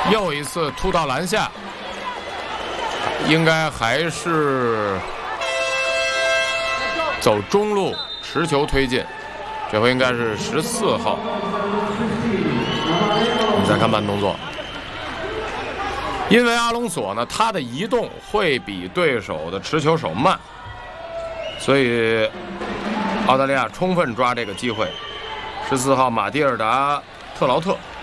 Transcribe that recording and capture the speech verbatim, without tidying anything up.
又一次突到篮下，应该还是走中路持球推进，这回应该是十四号。我们再看慢动作，因为阿隆索呢，他的移动会比对手的持球手慢，所以澳大利亚充分抓这个机会。十四号马蒂尔达特劳特